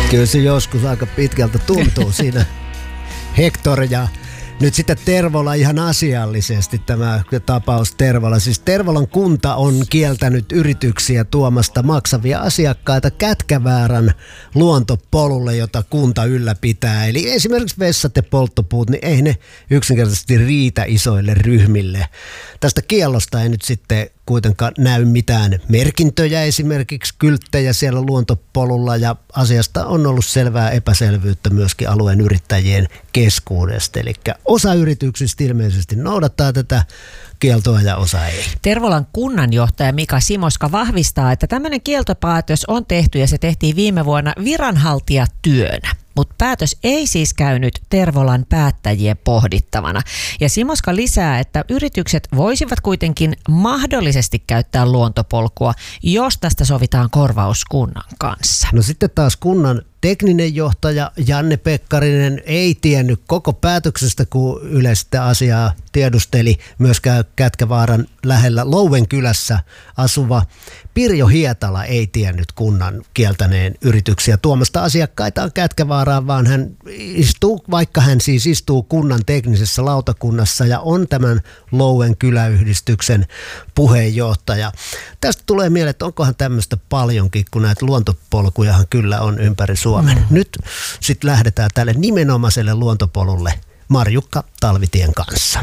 Kyllä se joskus aika pitkältä tuntuu siinä, Hector, ja nyt sitten Tervola ihan asiallisesti tämä tapaus Tervola. Siis Tervolan kunta on kieltänyt yrityksiä tuomasta maksavia asiakkaita Kätkäväärän luontopolulle, jota kunta ylläpitää. Eli esimerkiksi vessat ja polttopuut, niin ei ne yksinkertaisesti riitä isoille ryhmille. Tästä kiellosta ei nyt sitten kuitenkaan näy mitään merkintöjä, esimerkiksi kylttejä siellä luontopolulla, ja asiasta on ollut selvää epäselvyyttä myöskin alueen yrittäjien keskuudesta. Eli osa yrityksistä ilmeisesti noudattaa tätä kieltoa ja osa ei. Tervolan kunnanjohtaja Mika Simoska vahvistaa, että tämmöinen kieltopäätös on tehty ja se tehtiin viime vuonna viranhaltijatyönä. Mutta päätös ei siis käynyt Tervolan päättäjien pohdittavana. Ja Simoska lisää, että yritykset voisivat kuitenkin mahdollisesti käyttää luontopolkua, jos tästä sovitaan korvaus kunnan kanssa. No sitten taas kunnan tekninen johtaja Janne Pekkarinen ei tiennyt koko päätöksestä, kun Yle sitä asiaa tiedusteli. Myöskään Kätkävaaran lähellä Louvenkylässä asuva Pirjo Hietala ei tiennyt kunnan kieltäneen yrityksiä tuomasta asiakkaitaan Kätkävaaraan, vaan vaikka hän siis istuu kunnan teknisessä lautakunnassa ja on tämän Louvenkyläyhdistyksen puheenjohtaja. Tästä tulee mieleen, että onkohan tämmöistä paljonkin, kun näitä luontopolkujahan kyllä on ympäri Suomen. Nyt sitten lähdetään tälle nimenomaiselle luontopolulle Marjukka Talvitien kanssa.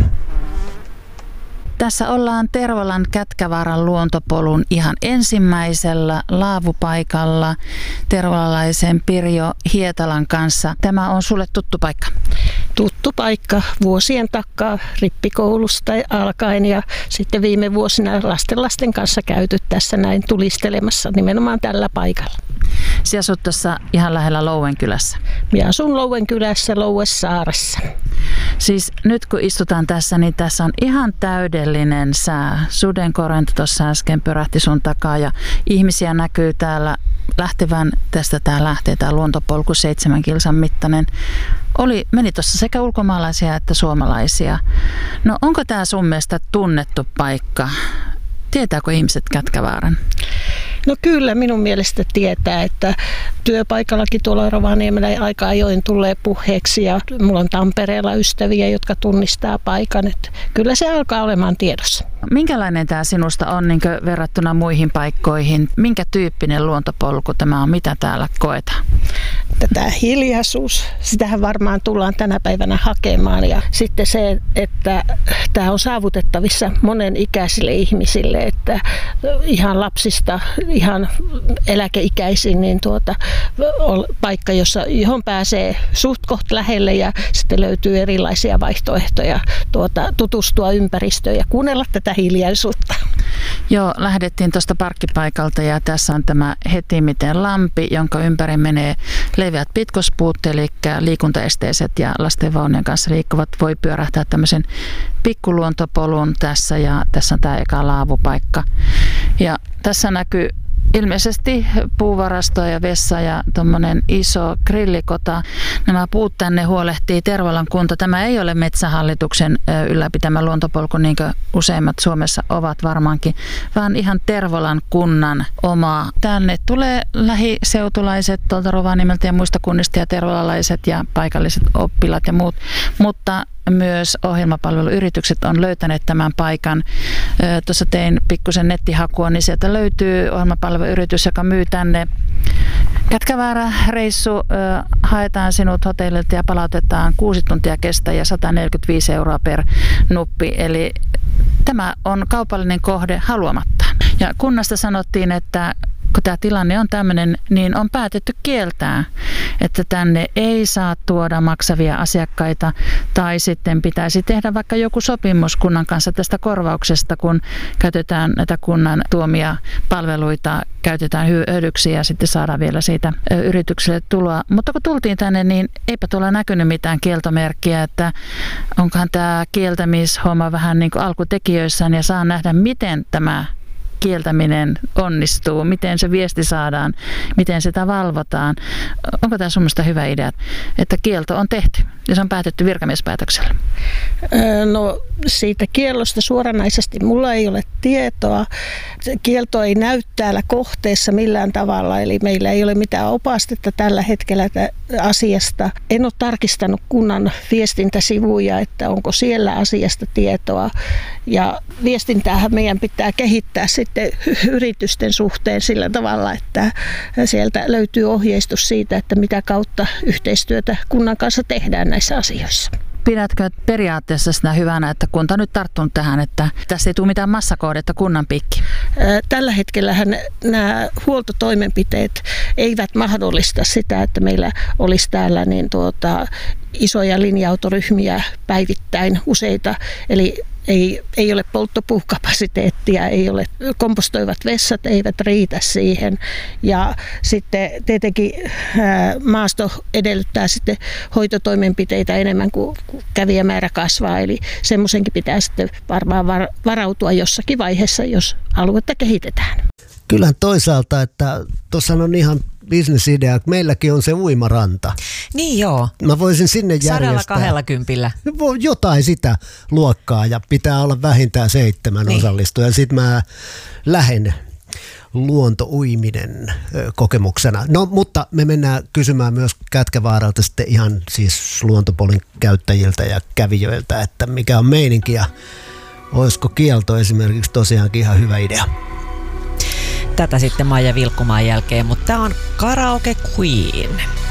Tässä ollaan Tervolan Kätkävaaran luontopolun ihan ensimmäisellä laavupaikalla tervolalaisen Pirjo Hietalan kanssa. Tämä on sulle tuttu paikka. Tuttu paikka vuosien takaa rippikoulusta alkaen ja sitten viime vuosina lasten kanssa käyty tässä näin tulistelemassa nimenomaan tällä paikalla. Sinä asut tuossa ihan lähellä Louvenkylässä. Minä asun Louvenkylässä Louesaaressa. Siis nyt kun istutaan tässä, niin tässä on ihan täydellinen sää. Sudenkorento tuossa äsken pyrähti sun takaa ja ihmisiä näkyy täällä lähtevän. Tästä tää lähtee tää luontopolku 7 kilsan mittainen. Meni tuossa sekä ulkomaalaisia että suomalaisia. No onko tää sun mielestä tunnettu paikka? Tietääkö ihmiset Kätkävaaran? No kyllä minun mielestä tietää, että työpaikallakin tuolla Rovaniemellä aika ajoin tulee puheeksi ja mulla on Tampereella ystäviä, jotka tunnistaa paikan. Että kyllä se alkaa olemaan tiedossa. Minkälainen tämä sinusta on niin verrattuna muihin paikkoihin? Minkä tyyppinen luontopolku tämä on? Mitä täällä koetaan? Tämä hiljaisuus, sitähän varmaan tullaan tänä päivänä hakemaan. Ja sitten se, että tämä on saavutettavissa monen ikäisille ihmisille, että ihan lapsista ihan eläkeikäisiin, niin paikka, johon pääsee suht koht lähelle ja sitten löytyy erilaisia vaihtoehtoja tutustua ympäristöön ja kuunnella tätä hiljaisuutta. Joo, lähdettiin tuosta parkkipaikalta ja tässä on tämä Hetimiten lampi, jonka ympäri menee leveät pitkospuut, eli liikuntaesteiset ja lastenvaunujen kanssa liikkuvat voi pyörähtää tämmöisen pikkuluontopolun tässä ja tässä on tämä eka laavupaikka. Ja tässä näkyy ilmeisesti puuvarasto ja vessa ja tuommoinen iso grillikota. Nämä puut tänne huolehtii Tervolan kunta. Tämä ei ole Metsähallituksen ylläpitämä luontopolku, niin kuin useimmat Suomessa ovat varmaankin, vaan ihan Tervolan kunnan oma. Tänne tulee lähiseutulaiset tuolta Rovaniemeltä ja muista kunnista ja tervolalaiset ja paikalliset oppilaat ja muut, mutta myös ohjelmapalveluyritykset on löytäneet tämän paikan. Tuossa tein pikkusen nettihakua, niin sieltä löytyy ohjelmapalveluyritys, joka myy tänne. Kätkäväärä-reissu, haetaan sinut hotellilta ja palautetaan 6 tuntia kestä ja 145 € per nuppi. Eli tämä on kaupallinen kohde haluamatta. Ja kunnasta sanottiin, että kun tämä tilanne on tämmöinen, niin on päätetty kieltää, että tänne ei saa tuoda maksavia asiakkaita tai sitten pitäisi tehdä vaikka joku sopimus kunnan kanssa tästä korvauksesta, kun käytetään näitä kunnan tuomia palveluita, käytetään hyödyksi ja sitten saadaan vielä siitä yritykselle tuloa. Mutta kun tultiin tänne, niin eipä tuolla näkynyt mitään kieltomerkkiä, että onkohan tämä kieltämishomma vähän niin kuin alkutekijöissään ja saa nähdä, miten tämä kieltäminen onnistuu, miten se viesti saadaan, miten sitä valvotaan. Onko tämä semmoista hyvä idea, että kielto on tehty ja se on päätetty virkamiespäätöksellä? No siitä kiellosta suoranaisesti mulla ei ole tietoa. Kielto ei näy täällä kohteessa millään tavalla, eli meillä ei ole mitään opastetta tällä hetkellä asiasta. En ole tarkistanut kunnan viestintäsivuja, että onko siellä asiasta tietoa. Ja viestintäähän meidän pitää kehittää sitten yritysten suhteen sillä tavalla, että sieltä löytyy ohjeistus siitä, että mitä kautta yhteistyötä kunnan kanssa tehdään näissä asioissa. Pidätkö periaatteessa sitä hyvänä, että kunta on nyt tarttunut tähän, että tässä ei tule mitään massakohdetta kunnan piikki? Tällä hetkellähän nämä huoltotoimenpiteet eivät mahdollista sitä, että meillä olisi täällä isoja linja-autoryhmiä päivittäin useita, eli ei ole polttopuukapasiteettia, ei ole kompostoivat vessat, eivät riitä siihen. Ja sitten tietenkin maasto edellyttää sitten hoitotoimenpiteitä enemmän kuin kävijämäärä kasvaa. Eli semmoisenkin pitää sitten varmaan varautua jossakin vaiheessa, jos aluetta kehitetään. Kyllähän toisaalta, että tuossa on ihan bisnesidea, meilläkin on se uimaranta. Niin joo. Mä voisin sinne järjestää. 120. Jotain sitä luokkaa ja pitää olla vähintään 7 osallistujaa. Sitten mä lähden luontouiminen kokemuksena. No, mutta me mennään kysymään myös Kätkävaaralta sitten ihan siis luontopolin käyttäjiltä ja kävijöiltä, että mikä on meininki ja olisiko kielto esimerkiksi tosiaankin ihan hyvä idea. Tätä sitten Maija Vilkkumaan jälkeen, mutta tämä on Karaoke Queen.